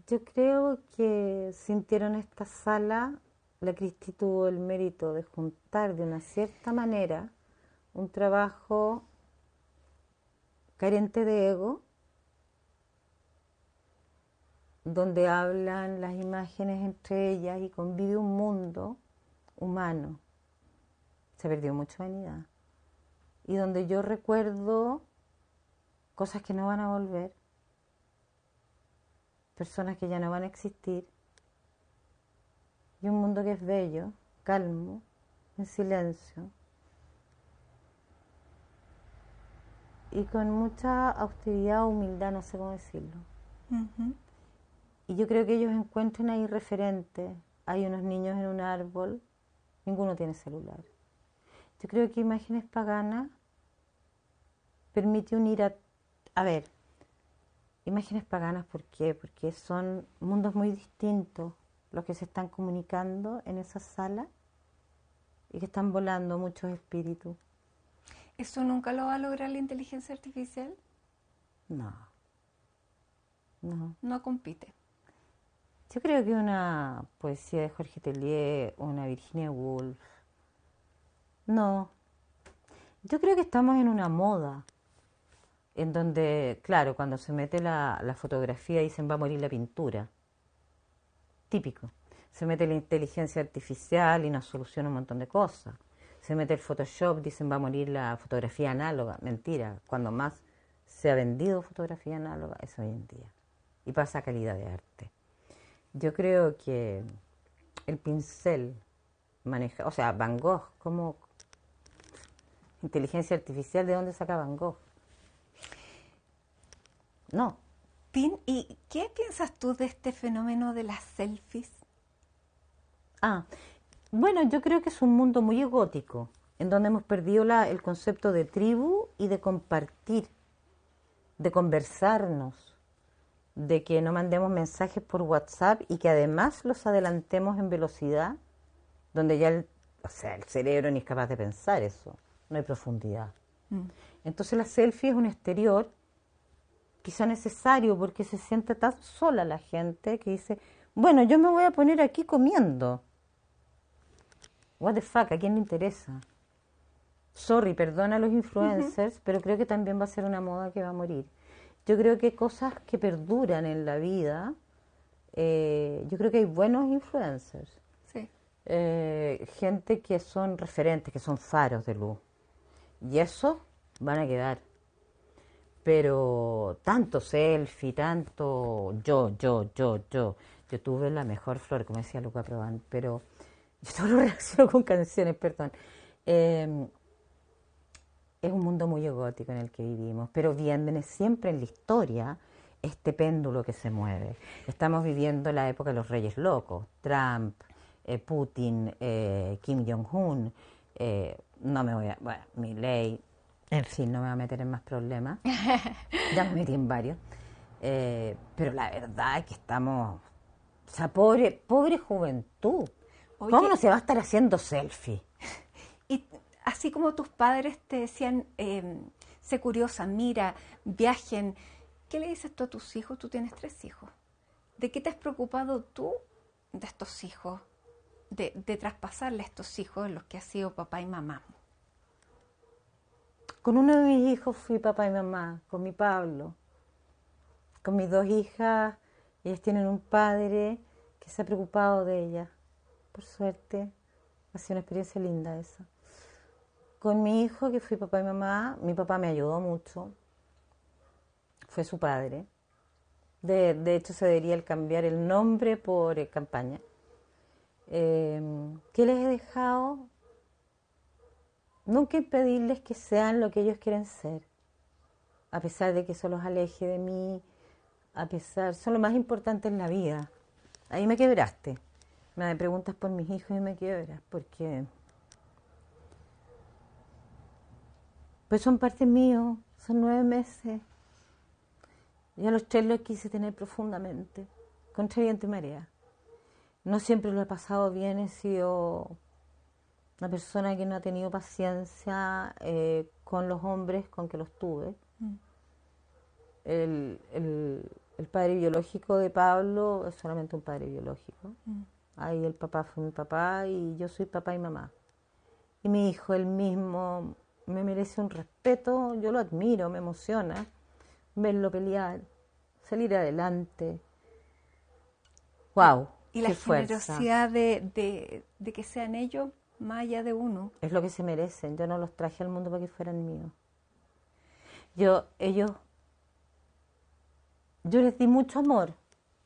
Yo creo que sintieron esta sala, la Cristi tuvo el mérito de juntar de una cierta manera un trabajo carente de ego, donde hablan las imágenes entre ellas y convive un mundo humano. Se perdió mucha vanidad. Y donde yo recuerdo cosas que no van a volver, personas que ya no van a existir, y un mundo que es bello, calmo, en silencio, y con mucha austeridad o humildad, no sé cómo decirlo. Ujú. Y yo creo que ellos encuentran ahí referentes. Hay unos niños en un árbol, ninguno tiene celular. Yo creo que Imágenes Paganas permite unir a ver, Imágenes Paganas, ¿por qué? Porque son mundos muy distintos los que se están comunicando en esa sala y que están volando muchos espíritus. ¿Eso nunca lo va a lograr la inteligencia artificial? No, no. No compite. Yo creo que una poesía de Jorge Tellier, una Virginia Woolf, no. Yo creo que estamos en una moda, en donde, claro, cuando se mete la fotografía dicen va a morir la pintura. Típico. Se mete la inteligencia artificial y nos soluciona un montón de cosas. Se mete el Photoshop, dicen va a morir la fotografía análoga. Mentira, cuando más se ha vendido fotografía análoga es hoy en día. Y pasa a calidad de arte. Yo creo que el pincel maneja, o sea, Van Gogh, como inteligencia artificial, ¿de dónde saca Van Gogh? No. ¿Y qué piensas tú de este fenómeno de las selfies? Ah, bueno, yo creo que es un mundo muy egótico, en donde hemos perdido el concepto de tribu y de compartir, de conversarnos, de que no mandemos mensajes por WhatsApp y que además los adelantemos en velocidad, donde ya o sea, el cerebro ni es capaz de pensar eso, no hay profundidad. Mm. Entonces la selfie es un exterior quizá necesario porque se siente tan sola la gente que dice, bueno, yo me voy a poner aquí comiendo. What the fuck, ¿a quién le interesa? Sorry, perdona a los influencers, pero creo que también va a ser una moda que va a morir. Yo creo que cosas que perduran en la vida, yo creo que hay buenos influencers, Sí. gente que son referentes, que son faros de luz. Y eso van a quedar. Pero tanto selfie, tanto yo. Yo tuve la mejor flor, como decía Luca Prodan, pero yo todo lo reacciono con canciones, perdón. Eh, es un mundo muy egótico en el que vivimos, pero viene siempre en la historia este péndulo que se mueve. Estamos viviendo la época de los reyes locos, Trump, Putin, Kim Jong-un, no me voy a, bueno, Milei, en fin, no me voy a meter en más problemas, ya me metí en varios, pero la verdad es que estamos, o sea, pobre juventud, ¿cómo no Oye, se va a estar haciendo selfie? y así como tus padres te decían, sé curiosa, mira, viajen, ¿qué le dices tú a tus hijos? Tú tienes 3 hijos. ¿De qué te has preocupado tú de estos hijos? De traspasarle a estos hijos los que has sido papá y mamá. Con uno de mis hijos fui papá y mamá, con mi Pablo. Con mis dos hijas, ellas tienen un padre que se ha preocupado de ellas. Por suerte, ha sido una experiencia linda esa. Con mi hijo, que fui papá y mamá, mi papá me ayudó mucho. Fue su padre. De hecho, se debería el cambiar el nombre por campaña. ¿Qué les he dejado? Nunca impedirles que sean lo que ellos quieren ser, a pesar de que eso los aleje de mí, a pesar, son lo más importante en la vida. Ahí me quebraste. Me preguntas por mis hijos y me quiebras, porque pues son parte mío, son 9 meses. Yo a los 3 los quise tener profundamente, contra viento y marea. No siempre lo he pasado bien, he sido una persona que no ha tenido paciencia con los hombres con que los tuve. Mm. El, el, El padre biológico de Pablo es solamente un padre biológico. Mm. Ahí el papá fue mi papá y yo soy papá y mamá. Y mi hijo, él mismo, me merece un respeto, yo lo admiro, me emociona verlo pelear, salir adelante. ¡Wow! Y la ¡Qué fuerza! generosidad de que sean ellos más allá de uno. Es lo que se merecen. Yo no los traje al mundo para que fueran míos. Yo les di mucho amor.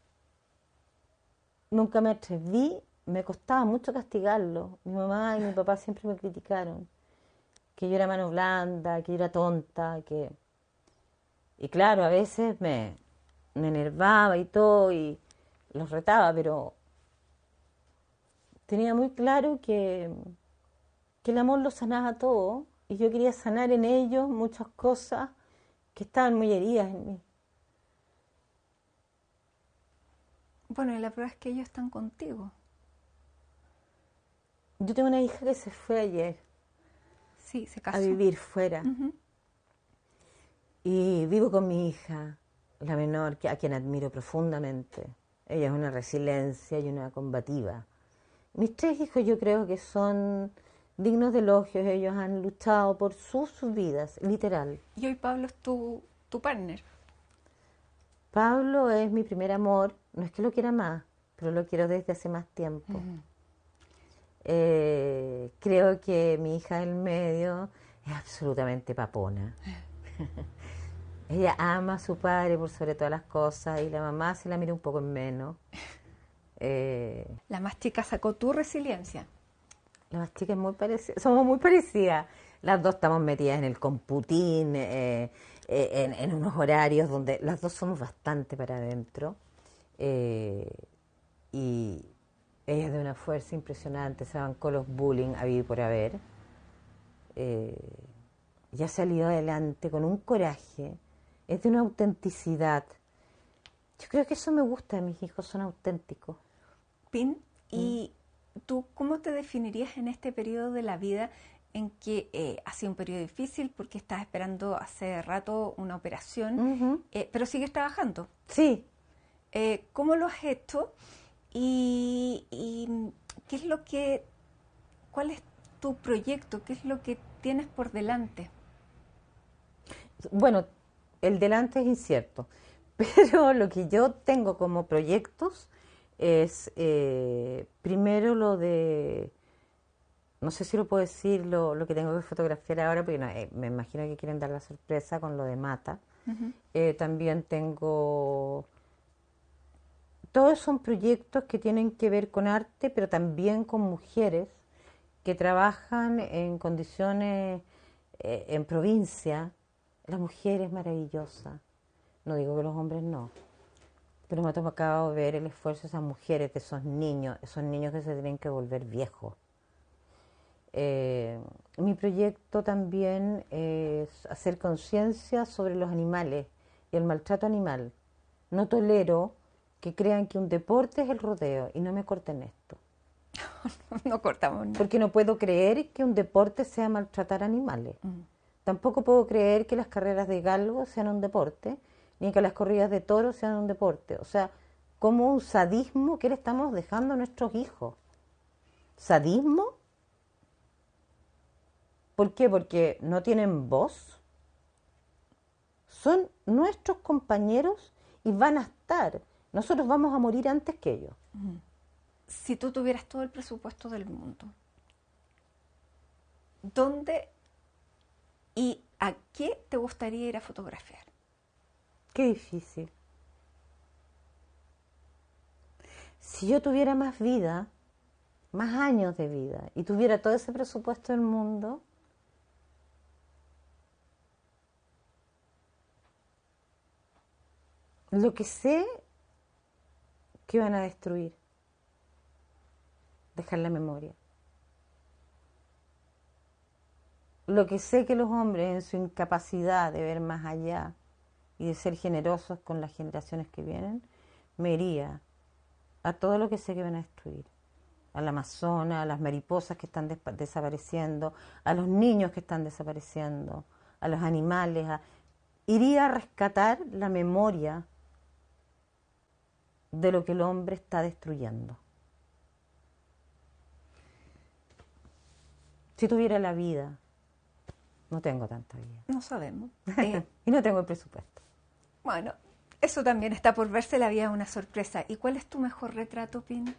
Nunca me atreví, me costaba mucho castigarlo. Mi mamá y mi papá siempre me criticaron. Que yo era mano blanda, que yo era tonta, que... Y claro, a veces me enervaba y todo, y los retaba, pero tenía muy claro que el amor lo sanaba todo, y yo quería sanar en ellos muchas cosas que estaban muy heridas en mí. Bueno, y la prueba es que ellos están contigo. Yo tengo una hija que se fue ayer Sí, se a casó. vivir fuera, Ujú. y vivo con mi hija, la menor, a quien admiro profundamente. Ella es una resiliencia y una combativa. Mis tres hijos yo creo que son dignos de elogios. Ellos han luchado por sus vidas, literal. Y hoy Pablo es tu partner. Pablo es mi primer amor. No es que lo quiera más, pero lo quiero desde hace más tiempo. Ujú. Creo que mi hija del medio es absolutamente papona. Ella ama a su padre por sobre todas las cosas y la mamá se la mira un poco en menos. Eh, La más chica sacó tu resiliencia. La más chica es muy parecida, somos muy parecidas. Las dos estamos metidas en el computín, en unos horarios donde las dos somos bastante para adentro. eh, y ella es de una fuerza impresionante, se bancó los bullying a vivir por haber. eh, y ha salido adelante con un coraje, es de una autenticidad. Yo creo que eso me gusta de mis hijos, son auténticos. Pin, ¿Mm? ¿y tú cómo te definirías en este periodo de la vida en que ha sido un periodo difícil porque estás esperando hace rato una operación, Ujú. pero sigues trabajando? Sí, ¿Cómo lo has hecho? Y qué es lo que, cuál es tu proyecto? ¿Qué es lo que tienes por delante? bueno, el delante es incierto, pero lo que yo tengo como proyectos es primero lo de, no sé si lo puedo decir, lo que tengo que fotografiar ahora, porque no, me imagino que quieren dar la sorpresa con lo de Mata. Ujú. También tengo, todos son proyectos que tienen que ver con arte, pero también con mujeres que trabajan en condiciones en provincia. La mujer es maravillosa. No digo que los hombres no, pero me ha tocado ver el esfuerzo de esas mujeres, de esos niños que se tienen que volver viejos. Eh, Mi proyecto también es hacer conciencia sobre los animales y el maltrato animal. No tolero que crean que un deporte es el rodeo y no me corten esto. No cortamos nada. Porque no puedo creer que un deporte sea maltratar animales. Mm. Tampoco puedo creer que las carreras de galgo sean un deporte, ni que las corridas de toros sean un deporte. O sea, como un sadismo que le estamos dejando a nuestros hijos. ¿Sadismo? ¿Por qué? Porque no tienen voz. Son nuestros compañeros y van a estar. Nosotros vamos a morir antes que ellos. Si tú tuvieras todo el presupuesto del mundo, ¿dónde y a qué te gustaría ir a fotografiar? Qué difícil. Si yo tuviera más vida, más años de vida, y tuviera todo ese presupuesto del mundo, lo que sé que van a destruir, dejar la memoria. Lo que sé que los hombres en su incapacidad de ver más allá y de ser generosos con las generaciones que vienen, me iría a todo lo que sé que van a destruir. Al Amazonas, a las mariposas que están desapareciendo, a los niños que están desapareciendo, a los animales. Iría a rescatar la memoria de lo que el hombre está destruyendo. Si tuviera la vida, no tengo tanta vida. No sabemos. Y no tengo el presupuesto. Bueno, eso también está por verse, la vida es una sorpresa. ¿Y cuál es tu mejor retrato, Pin?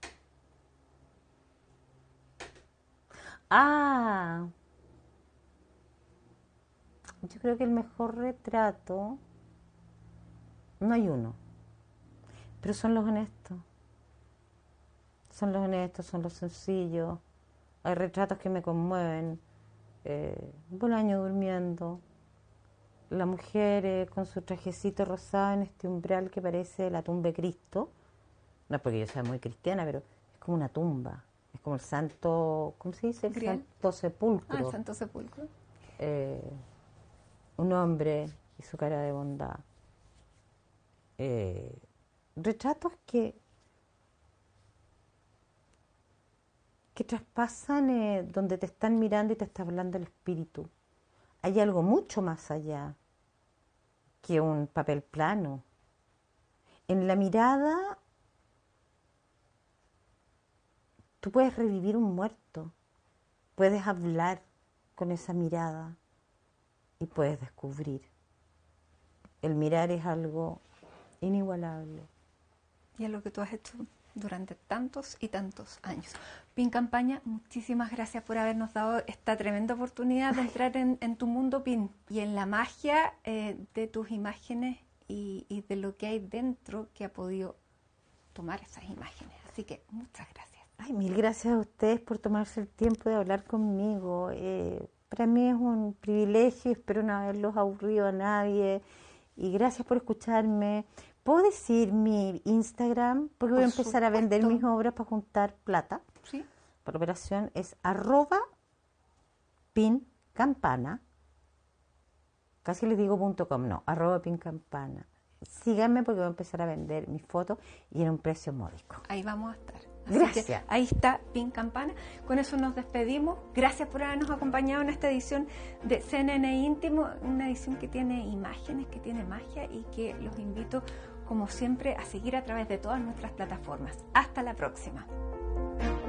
Yo creo que el mejor retrato, no hay uno, pero son los honestos. Son los honestos, son los sencillos. Hay retratos que me conmueven. Bolaño durmiendo. La mujer con su trajecito rosado en este umbral que parece la tumba de Cristo. No es porque yo sea muy cristiana, pero es como una tumba. Es como el santo, ¿cómo se dice? El Grial. Santo Sepulcro. El Santo Sepulcro. Un hombre y su cara de bondad. Retratos que traspasan donde te están mirando y te está hablando el espíritu. Hay algo mucho más allá que un papel plano. En la mirada tú puedes revivir un muerto, puedes hablar con esa mirada y puedes descubrir. El mirar es algo inigualable. Y es lo que tú has hecho durante tantos y tantos años. Pin Campaña, muchísimas gracias por habernos dado esta tremenda oportunidad de entrar en tu mundo, Pin, y en la magia de tus imágenes y de lo que hay dentro que ha podido tomar esas imágenes. Así que muchas gracias. Ay, mil gracias a ustedes por tomarse el tiempo de hablar conmigo. Para mí es un privilegio, espero no haberlos aburrido a nadie. Y gracias por escucharme. ¿Puedo decir mi Instagram? Porque voy a empezar a vender mis obras para juntar plata. Sí. Por operación es @pincampana. Casi les digo .com, no, @pincampana. Síganme porque voy a empezar a vender mis fotos y en un precio módico. Ahí vamos a estar. Así Gracias. que ahí está Pin Campana. Con eso nos despedimos. Gracias por habernos acompañado en esta edición de CNN Íntimo, una edición que tiene imágenes, que tiene magia y que los invito, como siempre, a seguir a través de todas nuestras plataformas. Hasta la próxima.